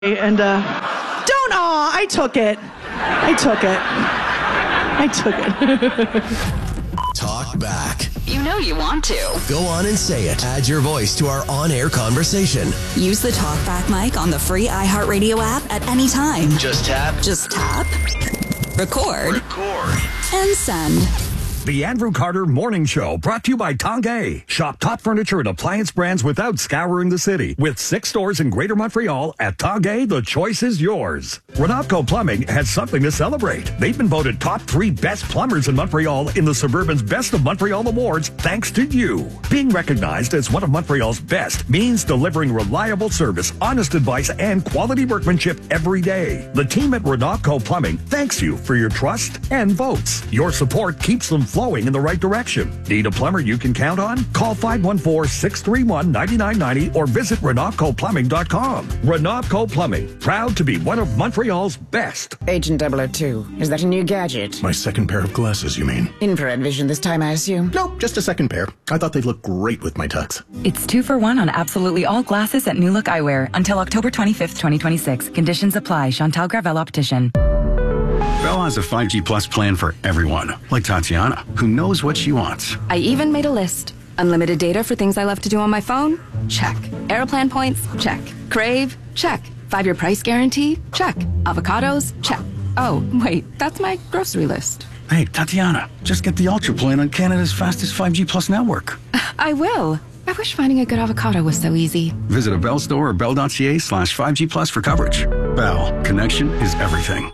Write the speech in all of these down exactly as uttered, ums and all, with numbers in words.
And uh, don't, aw, I took it. I took it. I took it. Talk back. You know you want to. Go on and say it. Add your voice to our on-air conversation. Use the TalkBack mic on the free iHeartRadio app at any time. Just tap. Just tap. Record. Record. And send. The Andrew Carter Morning Show, brought to you by Tanguay. Shop top furniture and appliance brands without scouring the city. With six stores in Greater Montreal, at Tanguay, the choice is yours. Renatco Plumbing has something to celebrate. They've been voted top three best plumbers in Montreal in the Suburban's Best of Montreal Awards, thanks to you. Being recognized as one of Montreal's best means delivering reliable service, honest advice, and quality workmanship every day. The team at Renatco Plumbing thanks you for your trust and votes. Your support keeps them flowing in the right direction. Need a plumber you can count on? Call five one four, six three one, nine nine nine zero or visit Renatco Plumbing dot com. Renatco Plumbing, proud to be one of Montreal's best. Agent double oh two, is that a new gadget? My second pair of glasses, you mean? Infrared vision this time, I assume? Nope, just a second pair. I thought they'd look great with my tux. It's two for one on absolutely all glasses at New Look Eyewear until October twenty-fifth, twenty twenty-six. Conditions apply. Chantal Gravel Optician. Bell has a five G Plus plan for everyone, like Tatiana, who knows what she wants. I even made a list. Unlimited data for things I love to do on my phone? Check. Aeroplan points? Check. Crave? Check. Five-year price guarantee? Check. Avocados? Check. Oh, wait, that's my grocery list. Hey, Tatiana, just get the Ultra plan on Canada's fastest five G Plus network. I will. I wish finding a good avocado was so easy. Visit a Bell store or bell.ca slash 5G Plus for coverage. Bell, connection is everything.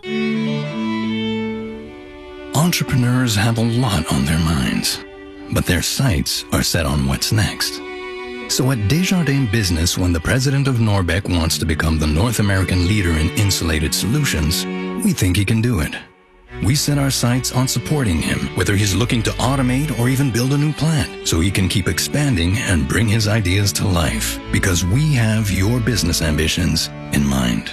Entrepreneurs have a lot on their minds, but their sights are set on what's next. So at Desjardins Business, when the president of Norbec wants to become the North American leader in insulated solutions, we think he can do it. We set our sights on supporting him, whether he's looking to automate or even build a new plant, so he can keep expanding and bring his ideas to life, because we have your business ambitions in mind.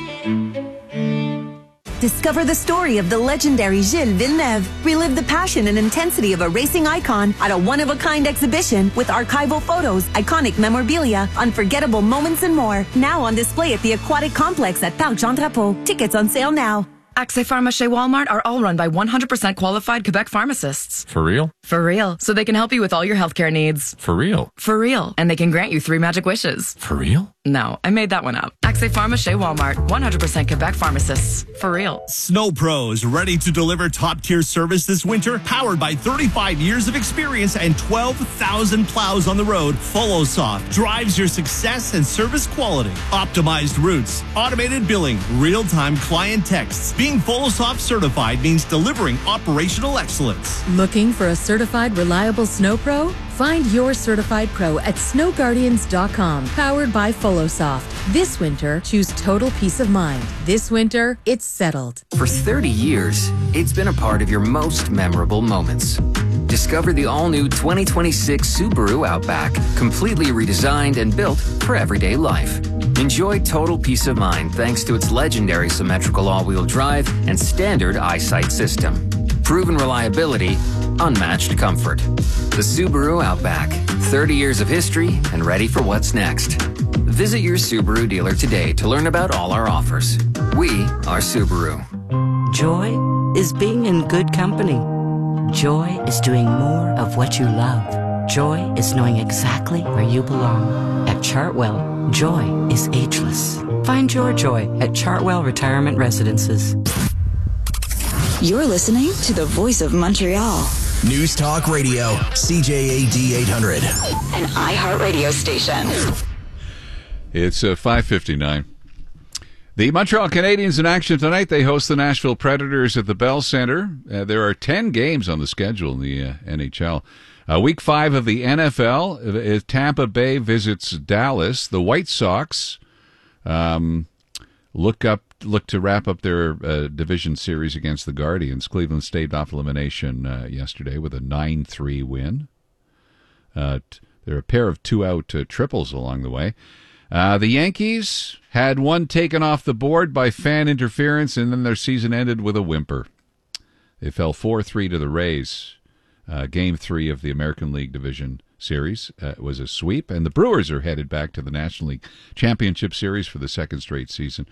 Discover the story of the legendary Gilles Villeneuve. Relive the passion and intensity of a racing icon at a one-of-a-kind exhibition with archival photos, iconic memorabilia, unforgettable moments, and more. Now on display at the Aquatic Complex at Parc Jean Drapeau. Tickets on sale now. Accès Pharma chez Walmart are all run by one hundred percent qualified Quebec pharmacists. For real? For real. So they can help you with all your healthcare needs. For real? For real. And they can grant you three magic wishes. For real? No, I made that one up. Accès Pharma chez Walmart. one hundred percent Quebec pharmacists. For real. Snow Pros, ready to deliver top-tier service this winter? Powered by thirty-five years of experience and twelve thousand plows on the road, FoloSoft drives your success and service quality. Optimized routes, automated billing, real-time client texts. Being FoloSoft certified means delivering operational excellence. Looking for a certified, reliable snow pro? Find your certified pro at snow guardians dot com. Powered by FoloSoft. This winter, choose total peace of mind. This winter, it's settled. For thirty years, it's been a part of your most memorable moments. Discover the all-new twenty twenty-six Subaru Outback, completely redesigned and built for everyday life. Enjoy total peace of mind thanks to its legendary symmetrical all-wheel drive and standard eyesight system. Proven reliability, unmatched comfort. The Subaru Outback, thirty years of history and ready for what's next. Visit your Subaru dealer today to learn about all our offers. We are Subaru. Joy is being in good company. Joy is doing more of what you love. Joy is knowing exactly where you belong. At Chartwell, joy is ageless. Find your joy at Chartwell Retirement Residences. You're listening to the Voice of Montreal. News Talk Radio, C J A D eight hundred. An iHeartRadio station. It's uh, five fifty-nine. The Montreal Canadiens in action tonight. They host the Nashville Predators at the Bell Centre. Uh, there are ten games on the schedule in the uh, N H L. Uh, week five of the N F L, uh, Tampa Bay visits Dallas. The White Sox um, look up, look to wrap up their uh, division series against the Guardians. Cleveland staved off elimination uh, yesterday with a nine three win. Uh, t- there are a pair of two-out uh, triples along the way. Uh, the Yankees had one taken off the board by fan interference, and then their season ended with a whimper. They fell four three to the Rays. Uh, game three of the American League Division Series uh, was a sweep, and the Brewers are headed back to the National League Championship Series for the second straight season.